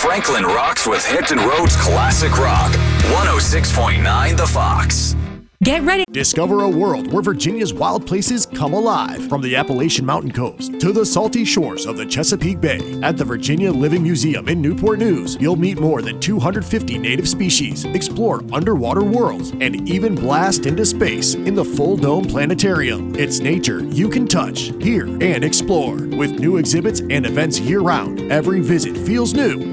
Franklin rocks with Hampton Roads Classic Rock. 106.9 The Fox. Get ready. Discover a world where Virginia's wild places come alive. From the Appalachian Mountain Coast to the salty shores of the Chesapeake Bay. At the Virginia Living Museum in Newport News, you'll meet more than 250 native species, explore underwater worlds, and even blast into space in the Full Dome Planetarium. It's nature you can touch, hear, and explore. With new exhibits and events year-round, every visit feels new.